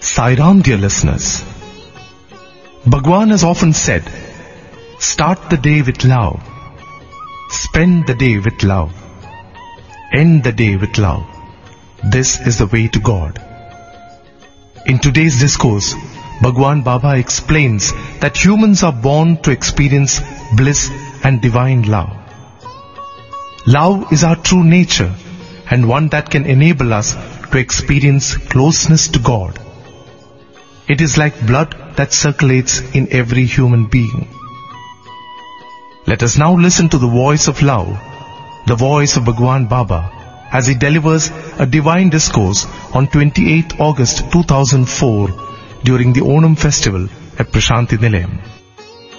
Sai Ram, dear listeners. Bhagwan has often said, start the day with love, spend the day with love, end the day with love. This is the way to God. In today's discourse, Bhagwan Baba explains that humans are born to experience bliss and divine love. Love is our true nature and one that can enable us to experience closeness to God. It is like blood that circulates in every human being. Let us now listen to the voice of love, the voice of Bhagwan Baba, as he delivers a divine discourse on 28th August 2004 during the Onam festival at Prashanti Nilayam.